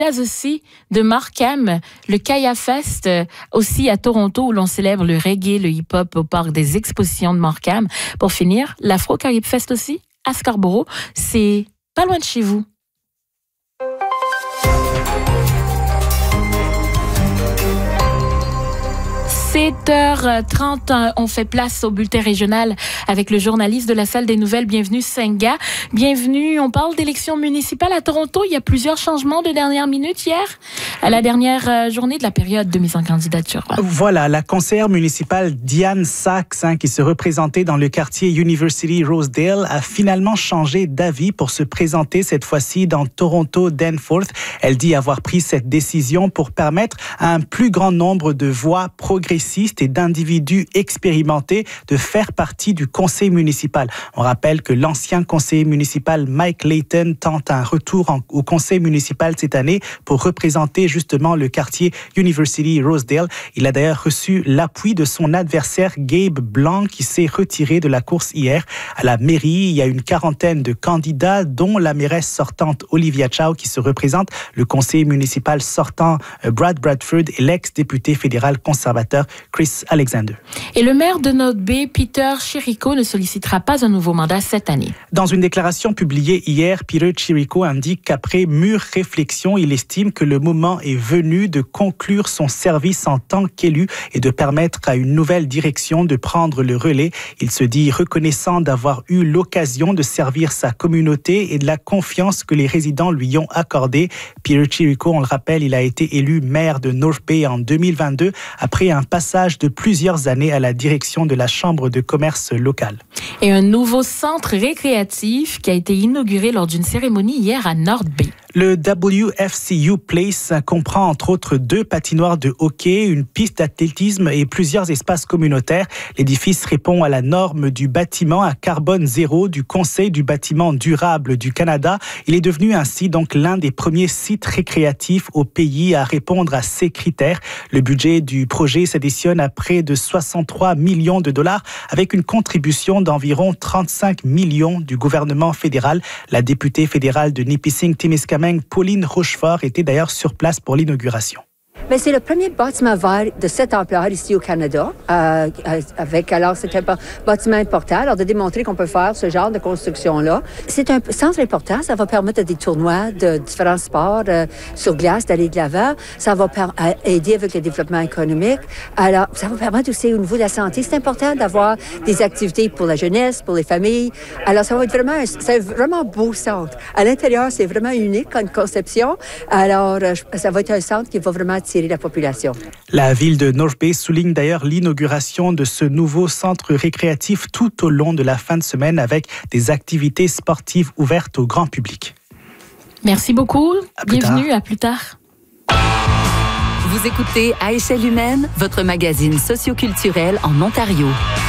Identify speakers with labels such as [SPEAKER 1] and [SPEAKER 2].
[SPEAKER 1] aussi de Markham, le Kaya Fest, aussi à Toronto, où l'on célèbre le reggae, le hip-hop au parc des expositions de Markham. Pour finir, l'Afro-Caribe Fest aussi, à Scarborough. C'est pas loin de chez vous. 7h30, on fait place au bulletin régional avec le journaliste de la Salle des Nouvelles. Bienvenue, Senga. Bienvenue. On parle d'élections municipales à Toronto. Il y a plusieurs changements de dernière minute hier, à la dernière journée de la période de mise en candidature.
[SPEAKER 2] Voilà, la conseillère municipale Diane Sachs, qui se représentait dans le quartier University Rosedale, a finalement changé d'avis pour se présenter cette fois-ci dans Toronto Danforth. Elle dit avoir pris cette décision pour permettre à un plus grand nombre de voix progressistes et d'individus expérimentés de faire partie du conseil municipal. On rappelle que l'ancien conseiller municipal Mike Layton tente un retour au conseil municipal cette année pour représenter justement le quartier University Rosedale. Il a d'ailleurs reçu l'appui de son adversaire Gabe Blanc qui s'est retiré de la course hier. À la mairie, il y a une quarantaine de candidats dont la mairesse sortante Olivia Chow qui se représente, le conseiller municipal sortant Brad Bradford et l'ex-député fédéral conservateur Chris Alexander.
[SPEAKER 1] Et le maire de North Bay, Peter Chirico, ne sollicitera pas un nouveau mandat cette année.
[SPEAKER 2] Dans une déclaration publiée hier, Peter Chirico indique qu'après mûre réflexion, il estime que le moment est venu de conclure son service en tant qu'élu et de permettre à une nouvelle direction de prendre le relais. Il se dit reconnaissant d'avoir eu l'occasion de servir sa communauté et de la confiance que les résidents lui ont accordée. Peter Chirico, on le rappelle, il a été élu maire de North Bay en 2022 après un passage de plusieurs années à la direction de la Chambre de commerce locale.
[SPEAKER 1] Et un nouveau centre récréatif qui a été inauguré lors d'une cérémonie hier à North Bay.
[SPEAKER 2] Le WFCU Place comprend entre autres 2 patinoires de hockey, une piste d'athlétisme et plusieurs espaces communautaires. L'édifice répond à la norme du bâtiment à carbone zéro du Conseil du bâtiment durable du Canada. Il est devenu ainsi donc l'un des premiers sites récréatifs au pays à répondre à ces critères. Le budget du projet s'additionne à près de 63 millions de dollars avec une contribution d'environ 35 millions du gouvernement fédéral. La députée fédérale de Nipissing-Témiscamingue, Pauline Rochefort, était d'ailleurs sur place pour l'inauguration.
[SPEAKER 3] Mais c'est le premier bâtiment vert de cette ampleur ici au Canada. Alors, c'est un bâtiment important. Alors, de démontrer qu'on peut faire ce genre de construction-là. C'est un centre important. Ça va permettre à des tournois de différents sports sur glace d'aller de l'avant. Ça va aider avec le développement économique. Alors, ça va permettre aussi au niveau de la santé. C'est important d'avoir des activités pour la jeunesse, pour les familles. Alors, ça va être c'est vraiment beau centre. À l'intérieur, c'est vraiment unique comme conception. Alors, ça va être un centre qui va vraiment attirer la population.
[SPEAKER 2] La ville de North Bay souligne d'ailleurs l'inauguration de ce nouveau centre récréatif tout au long de la fin de semaine avec des activités sportives ouvertes au grand public.
[SPEAKER 1] Merci beaucoup. Bienvenue, à plus tard.
[SPEAKER 4] Vous écoutez À échelle humaine, votre magazine socioculturel en Ontario.